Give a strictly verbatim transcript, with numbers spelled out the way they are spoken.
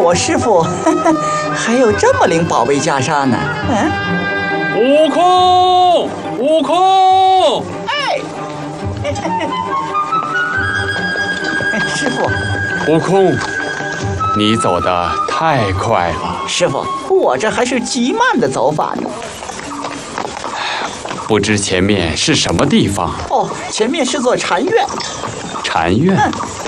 我师傅还有这么灵宝贝袈裟呢。嗯， 悟空，悟空！ 哎，师傅， 悟空，你走得太快了。 师傅，我这还是极慢的走法呢。 不知前面是什么地方？ 哦，前面是座禅院。 禅院。 嗯